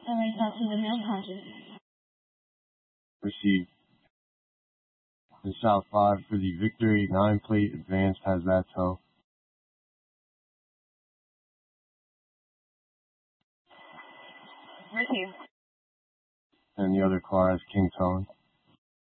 Runway south to the unconscious. Received. The South 5 for the Victory 9 plate advanced has that tow. Received. And the other car has King towing.